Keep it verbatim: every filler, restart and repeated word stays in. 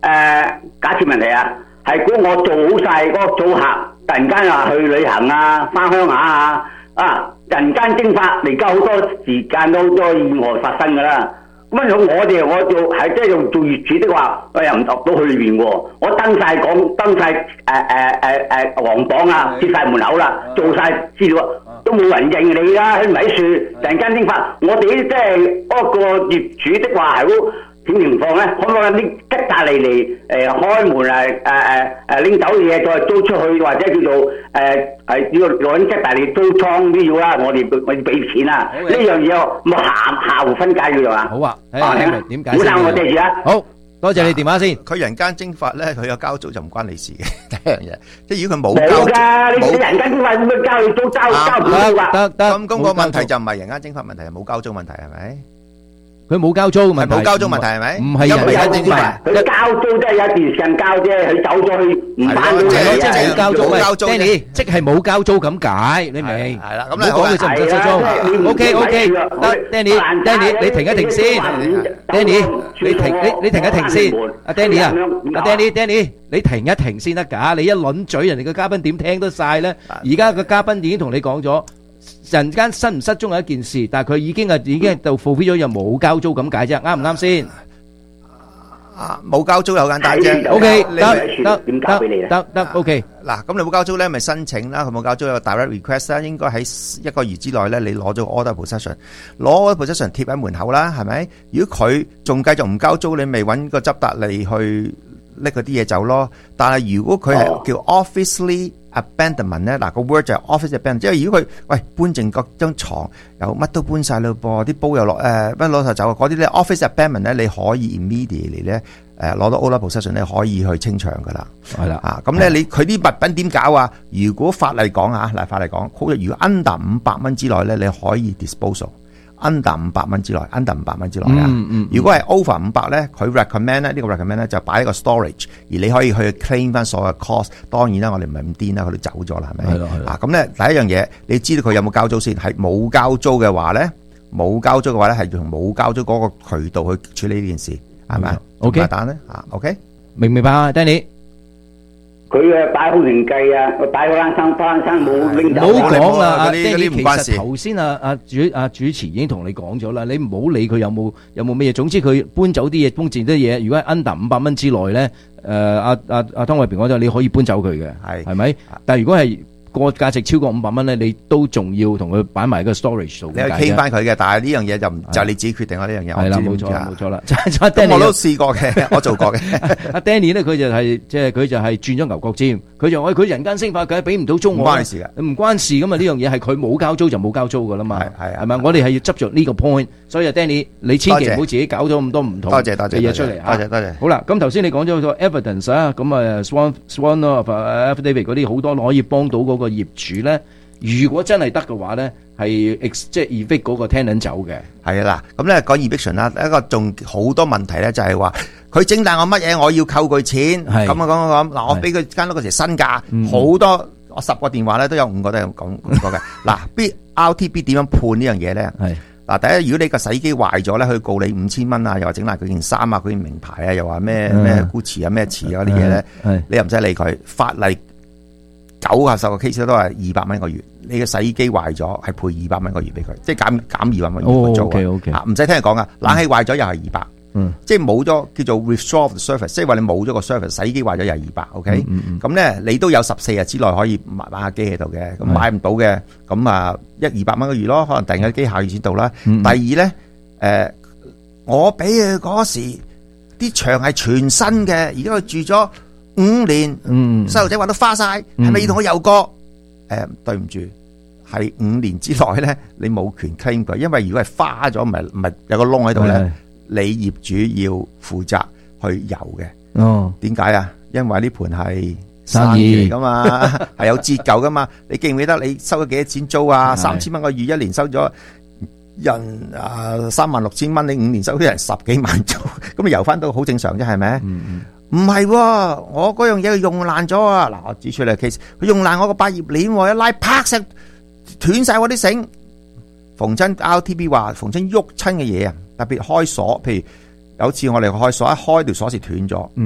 假設問題啊，係估我做好晒嗰個組合，突然間話去旅行啊，翻鄉下啊，啊人間蒸發，而家好多時間都好多意外發生㗎啦。咁樣我哋我做係即係用做業主的話，我又唔入到去裏邊喎。我登晒講，登晒誒誒誒誒黃榜啊，貼晒門口啦，做晒資料，都冇人認你啦，喺米樹人間蒸發。我哋即係嗰個業主的話係好點情況咧？可唔可以拎吉達嚟嚟誒開門啊？誒誒誒拎走嘢再租出去，或者叫做誒係要攞吉達嚟租倉都要啦。我哋我要俾錢啦。呢樣嘢冇下下戶分解叫做啊。 好啊，睇下點點解先。 我謝住啊。 好多謝你電話先。 佢人間蒸發咧，佢有交租就唔關你事嘅。第一樣嘢，即係如果佢冇交， 冇㗎，你你人間蒸發點樣交你租交交唔到㗎？ 得得， 咁咁個問題就唔係人間蒸發問題，係冇交租問題係咪？ 佢冇交租問題， 冇交租問題係咪？ 唔係人間蒸發， 佢交租即係有一段時間交啫，佢走咗去唔翻到嚟即係冇交租， 冇交租 ，Danny，即係冇交租咁解，你明？ 係啦，咁唔好講佢執唔執租。OK OK，得 Danny，Danny，你停一停先 ，Danny，你停你你停一停先，阿 Danny 啊，阿 Danny，Danny，你停一停先得㗎，你一輪嘴，人哋個嘉賓點聽得晒咧？而家個嘉賓已經同你講咗。人間失唔失蹤係一件事，但係佢已經係已經係就 fulfill 咗又冇交租咁解啫，啱唔啱先？ 啊，冇交租又簡單啫。 O K，得得得得 O K。 嗱，咁你冇交租咧，咪申請啦。佢冇交租有個 direct request 啦，應該喺一個月之內咧，你攞咗 order possession，攞 order possession 貼喺門口啦，係咪？如果佢仲繼續唔交租，你咪揾個執達嚟去拎嗰啲嘢走咯。但係如果佢係叫 officially abandonment 咧，嗱個 word 就係 office abandonment，即係如果佢喂搬剩嗰張牀，又乜都搬曬咯噃，啲煲又落誒乜攞曬走，嗰啲咧 office abandonment 咧，你可以 immediately 咧誒攞到 order possession 咧，可以去清場噶啦， 係啦啊，咁咧你佢啲物品點搞啊？如果法例講啊，嗱法例講，好似如果 under 五百蚊之內咧，你可以 disposal。under 五百蚊之內 ，under 五百蚊之內啊！ 嗯嗯、 如果係 over 五百咧，佢 recommend 咧，呢個 recommend 咧就擺喺個 storage，而你可以去 claim 翻所有 cost。當然啦，我哋唔係咁癲啦，佢哋走咗啦，係咪？ 係咯係咯。 啊，咁咧第一樣嘢，你知道佢有冇交租先？係冇交租嘅話咧，冇交租嘅話咧，係用冇交租嗰個渠道去處理呢件事，係咪 ？OK， 簡單咧啊 ，OK， 明唔明白啊 ，Danny？ 佢誒擺好年計啊，佢擺好間生翻生冇拎走。 唔好講啦，阿嗰啲嗰 Danny 啲唔關事其實頭先啊啊主啊主持已經同你講咗啦，你唔好理佢有冇有冇咩嘢，總之佢搬走啲嘢，搬剩啲嘢，如果係 under 五百蚊之內咧，誒阿阿阿湯偉平講咗，你可以搬走佢嘅， 係係咪？但係如果係個價值超過五百蚊咧，你都仲要同佢擺埋個 storage 度。 你去 claim 翻佢嘅，但係呢樣嘢就唔就係你自己決定啦。呢樣嘢係啦，冇錯冇錯啦。我都試過嘅，我做過嘅。 阿 Danny 咧，佢就係即係佢就係轉咗牛角尖，佢就話佢人間蒸發，佢俾唔到租我。 唔關事嘅， 唔關事咁啊！呢樣嘢係佢冇交租就冇交租噶啦嘛。 係係係咪？我哋係要執着呢個 point。所以啊 Danny，你千祈唔好自己搞咗咁多唔同嘅嘢出嚟嚇。 多謝多謝。 好啦，咁頭先你講咗個 evidence 啊，咁啊 Swan Swan of affidavit 嗰啲好多可以幫到嗰個業主咧。如果真係得嘅話咧，係 ex 即係 evict 嗰個 tenant 走嘅。 係啦，咁咧講 eviction 啦，一個仲好多問題咧，就係話佢整爛我乜嘢，我要扣佢錢。咁啊講講講，嗱我俾佢間屋嗰時身價好多，我十個電話咧都有五個都係講過嘅。嗱，B R T B 點樣判呢樣嘢咧？係嗱，第一，如果你個洗衣機壞咗咧，佢告你五千蚊啊，又話整爛佢件衫啊，佢件名牌啊，又話咩咩 Gucci 啊咩詞啊啲嘢咧，你又唔使理佢。法例九啊十個 case 都係二百蚊一個月，你嘅洗衣機壞咗係賠二百蚊一個月俾佢，即係減減二百蚊一個月租啊！唔使聽人講噶，冷氣壞咗又係二百，即係冇咗叫做 withdraw the service， 即係話你冇咗個 service， 洗衣機壞咗又係二百 ，OK？咁咧你都有十四日之內可以買買下機喺度嘅，咁買唔到嘅，咁啊一二百蚊一個月咯，可能訂嘅機下月先到啦。第二咧，誒，我俾佢嗰時啲牆係全新嘅，而家佢住咗五年，細路仔話都花晒，係咪要同我油過？誒，對唔住，係五年之內咧，你冇權 claim 佢，因為如果係花咗，唔係唔係有個窿喺度咧，你業主要負責去油嘅。哦，點解啊？因為呢盤係生意嚟噶嘛，係有折舊噶嘛。你記唔記得你收咗幾多錢租啊？三千蚊個月，一年收咗人啊三萬六千蚊，你五年收啲人十幾萬租，咁你油翻都好正常啫，係咪？嗯嗯。唔係，我嗰樣嘢用爛咗啊！嗱，我指出嚟 case， 佢用爛我個百葉鏈，一拉啪石斷晒我啲繩。逢親 R T B 話，逢親喐親嘅嘢啊，特別開鎖，譬如有次我哋開鎖，一開條鎖匙斷咗。